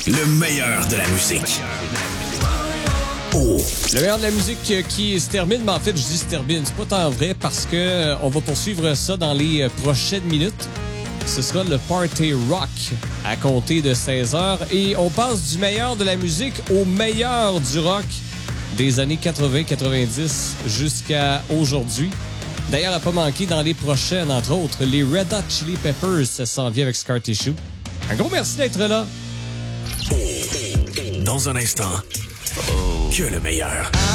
Le meilleur de la musique. Oh. Le meilleur de la musique qui se termine, mais en fait, je dis se termine, c'est pas tant vrai parce que on va poursuivre ça dans les prochaines minutes. Ce sera le Party Rock à compter de 16h et on passe du meilleur de la musique au meilleur du rock des années 80-90 jusqu'à aujourd'hui. D'ailleurs, à pas manquer dans les prochaines, entre autres, les Red Hot Chili Peppers s'en vient avec Scar Tissue. Un gros merci d'être là. Dans un instant, que le meilleur.